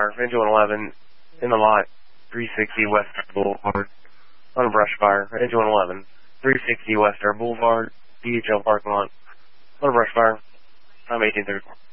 fire, engine 111, in the lot, 360 West Boulevard, on a brush fire, engine 111, 360 West Boulevard, DHL parking lot, on a brush fire, time 1834.